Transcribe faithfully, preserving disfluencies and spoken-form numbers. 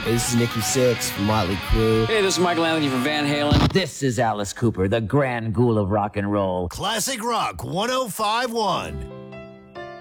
Hey, this is Nikki Sixx from Motley Crue. Hey, this is Michael Anthony from Van Halen. This is Alice Cooper, the grand ghoul of rock and roll. Classic Rock one oh five point one.